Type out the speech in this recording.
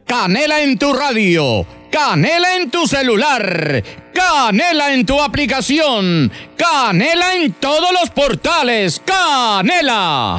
Canela en tu radio, Canela en tu celular, Canela en tu aplicación, Canela en todos los portales. ¡Canela!